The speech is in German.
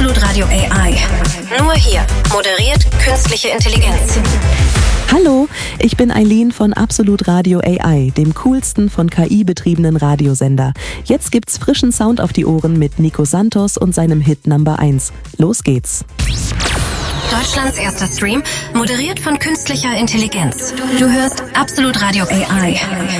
Absolut Radio AI. Nur hier. Moderiert künstliche Intelligenz. Hallo, ich bin Eileen von Absolut Radio AI, dem coolsten von KI betriebenen Radiosender. Jetzt gibt's frischen Sound auf die Ohren mit Nico Santos und seinem Hit Number 1. Los geht's. Deutschlands erster Stream, moderiert von künstlicher Intelligenz. Du hörst Absolut Radio AI.